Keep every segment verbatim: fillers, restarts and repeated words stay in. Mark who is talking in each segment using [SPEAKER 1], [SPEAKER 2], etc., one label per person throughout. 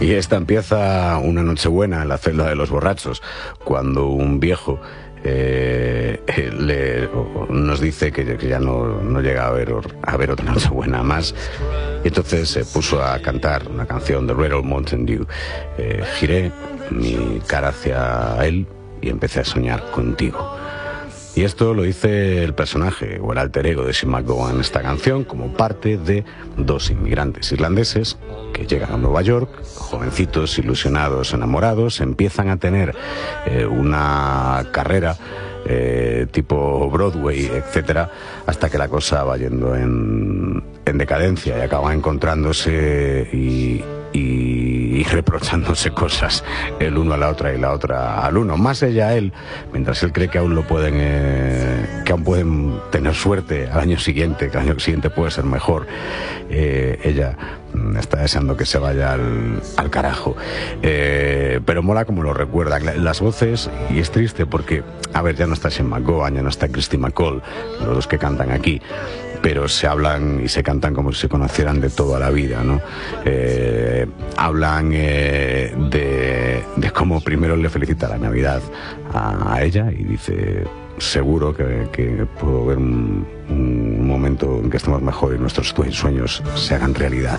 [SPEAKER 1] Y esta empieza una nochebuena en la celda de los borrachos, cuando un viejo eh, le, nos dice que, que ya no, no llega a ver, a ver otra nochebuena más. Y entonces se puso a cantar una canción de Red Old Mountain Dew. Eh, giré mi cara hacia él y empecé a soñar contigo. Y esto lo dice el personaje o el alter ego de Shane MacGowan en esta canción como parte de dos inmigrantes irlandeses que llegan a Nueva York, jovencitos, ilusionados, enamorados, empiezan a tener eh, una carrera eh, tipo Broadway, etcétera, hasta que la cosa va yendo en, en decadencia y acaban encontrándose y, y, y reprochándose cosas el uno a la otra y la otra al uno. Más ella a él, mientras él cree que aún lo pueden, eh, que aún pueden tener suerte al año siguiente, que al año siguiente puede ser mejor. Eh, ella está deseando que se vaya al, al carajo. Eh, pero mola como lo recuerdan las voces, y es triste porque, a ver, ya no está Shane MacGowan, ya no está Christy McCall, los dos que cantan aquí, pero se hablan y se cantan como si se conocieran de toda la vida, ¿no? Eh, hablan eh, de, de cómo primero le felicita la Navidad a, a ella y dice: seguro que, que puedo ver un, un momento en que estemos mejor y nuestros sueños se hagan realidad.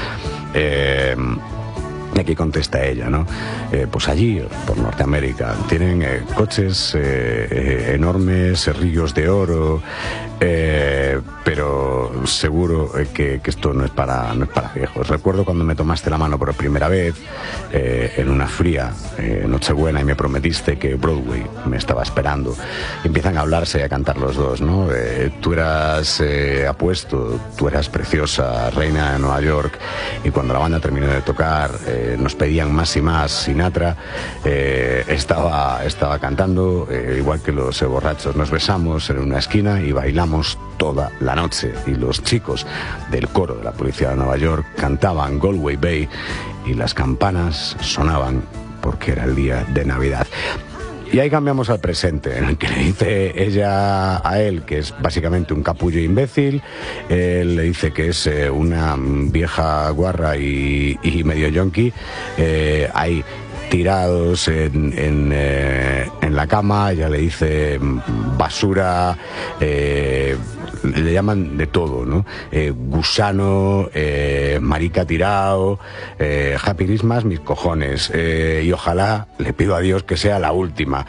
[SPEAKER 1] Eh, Y aquí contesta ella, ¿no? Eh, pues allí, por Norteamérica, tienen eh, coches eh, eh, enormes, serrillos de oro, eh, pero seguro eh, que, que esto no es para no es para viejos. Recuerdo cuando me tomaste la mano por primera vez eh, en una fría eh, Nochebuena y me prometiste que Broadway me estaba esperando. Y empiezan a hablarse y a cantar los dos, ¿no? Eh, tú eras eh, apuesto, tú eras preciosa, reina de Nueva York, y cuando la banda terminó de tocar eh, nos pedían más y más. Sinatra eh, estaba, estaba cantando, eh, igual que los eh, borrachos. Nos besamos en una esquina y bailamos toda la noche. Y los chicos del coro de la policía de Nueva York cantaban Galway Bay y las campanas sonaban porque era el día de Navidad. Y ahí cambiamos al presente, en el que le dice ella a él que es básicamente un capullo imbécil. Él le dice que es eh, una vieja guarra y, y medio yonki. Eh, ahí tirados en, en, eh, en la cama, ella le dice basura, eh, le llaman de todo, ¿no? Eh, gusano, eh, marica tirado, eh, Happy Christmas, mis cojones, eh, y ojalá, le pido a Dios que sea la última.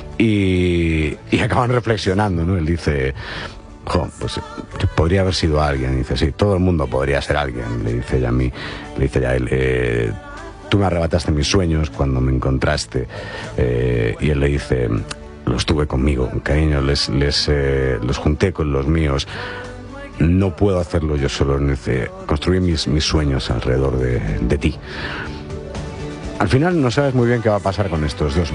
[SPEAKER 1] Y, y acaban reflexionando, ¿no? Él dice: jo, pues podría haber sido alguien. Y dice: sí, todo el mundo podría ser alguien. Le dice ella a mí, le dice ella a él: eh, tú me arrebataste mis sueños cuando me encontraste. Eh, y él le dice: los tuve conmigo, cariño, les, les, eh, los junté con los míos. No puedo hacerlo yo solo, dice, construí mis, mis sueños alrededor de, de ti. Al final no sabes muy bien qué va a pasar con estos dos.